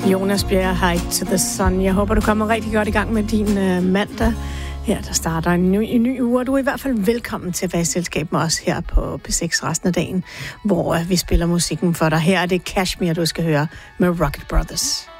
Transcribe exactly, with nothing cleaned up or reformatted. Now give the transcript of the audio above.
Jonas Bjerre, Hike to the Sun. Jeg håber, du kommer rigtig godt i gang med din øh, mandag. Her, der starter en ny, en ny uge, og du er i hvert fald velkommen til at være i selskab med os her på P seks resten af dagen, hvor øh, vi spiller musikken for dig. Her er det Kashmir, du skal høre med Rocket Brothers.